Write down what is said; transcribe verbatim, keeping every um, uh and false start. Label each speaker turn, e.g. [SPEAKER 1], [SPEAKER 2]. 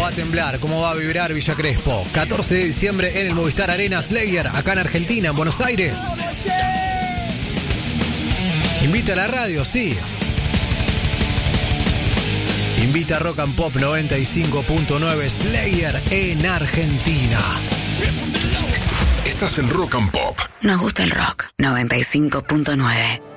[SPEAKER 1] a temblar? ¿Cómo va a vibrar Villa Crespo? catorce de diciembre en el Movistar Arena Slayer, acá en Argentina, en Buenos Aires. Invita a la radio, sí. Invita a Rock and Pop noventa y cinco punto nueve Slayer en Argentina.
[SPEAKER 2] Estás en Rock and Pop.
[SPEAKER 3] Nos gusta el rock. noventa y cinco punto nueve.